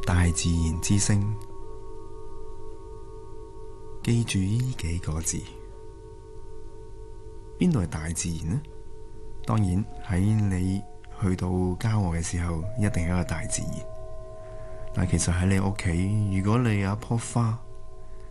大自然之聲，記住呢幾個字。邊度係大自然呢？當然喺你去到郊外嘅時候，一定係一個大自然。但其實喺你屋企，如果你有一棵花，